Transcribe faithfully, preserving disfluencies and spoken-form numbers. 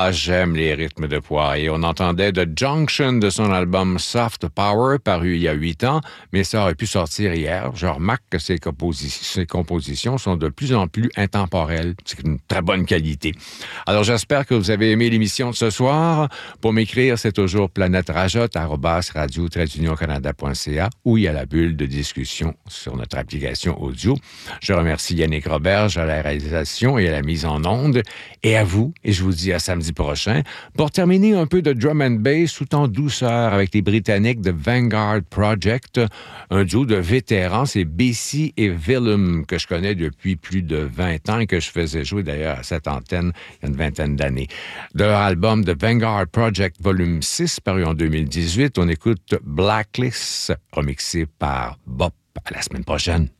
Ah, j'aime les rythmes de Poirier. On entendait The Junction de son album Soft Power, paru il y a huit ans, mais ça aurait pu sortir hier. Je remarque que ses, composi- ses compositions sont de plus en plus intemporelles. C'est une très bonne qualité. Alors, j'espère que vous avez aimé l'émission de ce soir. Pour m'écrire, c'est toujours planète-rajotte, arobase radio tiret union canada point c a, ou il y a la bulle de discussion sur notre application audio. Je remercie Yannick Roberge à la réalisation et à la mise en onde, et à vous, et je vous dis à samedi prochain, pour terminer un peu de drum and bass tout en douceur avec les Britanniques de Vanguard Project, un duo de vétérans, c'est Basie et Willem, que je connais depuis plus de vingt ans et que je faisais jouer d'ailleurs à cette antenne il y a une vingtaine d'années. De leur album de Vanguard Project Volume six, paru en deux mille dix-huit, on écoute Blacklist, remixé par Bop. À la semaine prochaine.